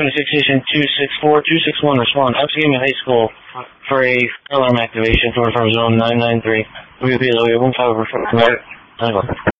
26 Station 264-261, respond. Outskirting High School for a fire alarm activation for Zone 993. We appeal, we won't cover for